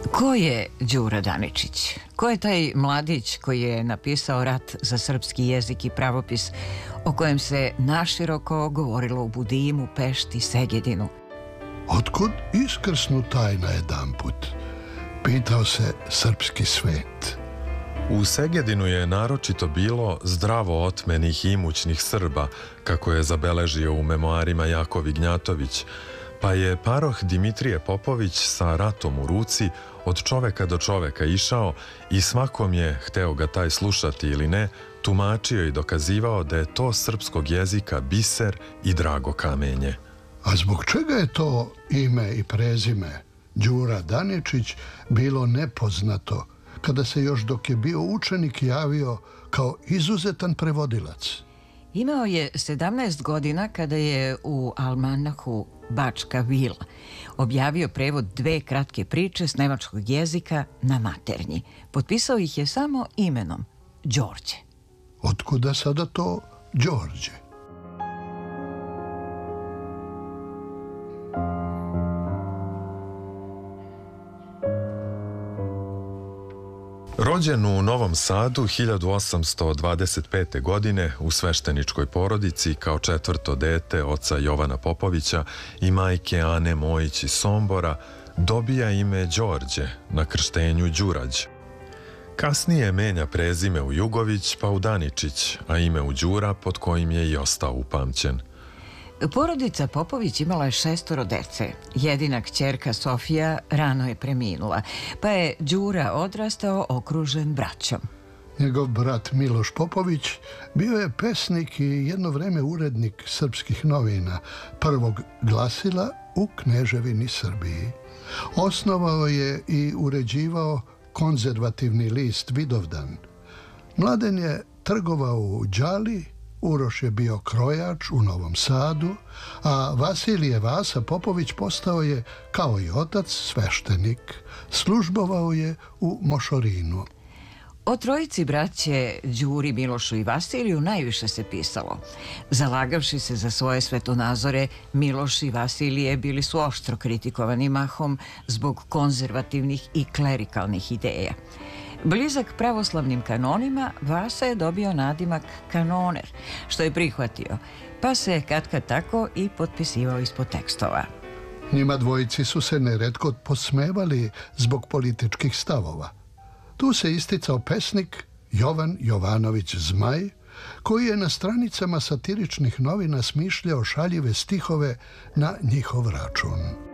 Ko je Đura Daničić? Ko je taj mladić koji je napisao Rat za srpski jezik i pravopis, o kojem se naširoko govorilo u Budimu, Pešti, Segedinu? Otkud iskrsnu taj najedanput? Pitao se srpski svet. U Segedinu je naročito bilo zdravo otmenih i imućnih Srba, kako je zabeležio u memoarima Jakov Ignjatović, pa je paroh Dimitrije Popović sa ratom u ruci od čoveka do čoveka išao i svakom je, hteo ga taj slušati ili ne, tumačio i dokazivao da je to srpskog jezika biser i drago kamenje. A zbog čega je to ime i prezime Đura Daničić bilo nepoznato kada se još dok je bio učenik javio kao izuzetan prevodilac? Imao je 17 godina kada je u almanahu Bačka vila objavio prevod 2 kratke priče s nemačkog jezika na maternji. Potpisao ih je samo imenom Đorđe. Otkuda sada to Đorđe? Rođen u Novom Sadu 1825. godine u svešteničkoj porodici kao 4. dete oca Jovana Popovića i majke Ane Mojić iz Sombora, dobija ime Đorđe, na krštenju Đurađ. Kasnije menja prezime u Jugović pa u Daničić, a ime u Đura pod kojim je i ostao upamćen. Porodica Popović imala je 6 dece. Jedina kćerka Sofija rano je preminula, pa je Đura odrastao okružen braćom. Njegov brat Miloš Popović bio je pesnik i jedno vreme urednik srpskih novina, prvog glasila u Kneževini Srbiji. Osnovao je i uređivao konzervativni list Vidovdan. Mladen je trgovao u Đali, Uroš je bio krojač u Novom Sadu, a Vasilije Vasa Popović postao je, kao i otac, sveštenik. Službovao je u Mošorinu. O trojici braće Đuri, Milošu i Vasiliju najviše se pisalo. Zalagavši se za svoje svetonazore, Miloš i Vasilije bili su oštro kritikovani mahom zbog konzervativnih i klerikalnih ideja. Blizak pravoslavnim kanonima, Vasa je dobio nadimak kanoner, što je prihvatio, pa se katkad tako i potpisivao ispod tekstova. Njima dvojici su se neretko posmevali zbog političkih stavova. Tu se isticao pesnik Jovan Jovanović Zmaj, koji je na stranicama satiričnih novina smišljao šaljive stihove na njihov račun.